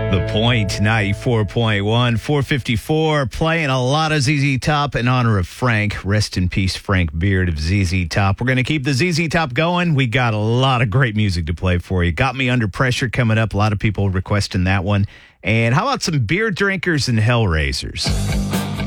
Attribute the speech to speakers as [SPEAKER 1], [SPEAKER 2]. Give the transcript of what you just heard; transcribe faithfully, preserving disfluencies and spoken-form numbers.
[SPEAKER 1] The Point, ninety-four point one, four fifty-four, playing a lot of Z Z Top in honor of Frank. Rest in peace, Frank Beard of Z Z Top. We're going to keep the Z Z Top going. We got a lot of great music to play for you. Got Me Under Pressure coming up. A lot of people requesting that one. And how about some beer drinkers and Hellraisers?